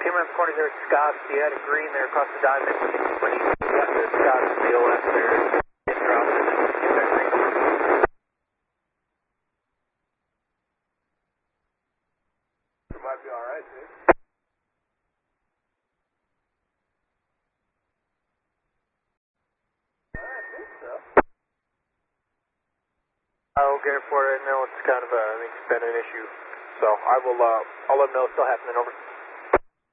came around the corner there at Scott's. You had a green there across the diamond. When you got to Scott's, the OS there, it dropped and then came back green. It might be alright, dude. I think so. I'll get it for it. I know it's kind of I think it's been an issue. So I'll let them know it's still happening. Over.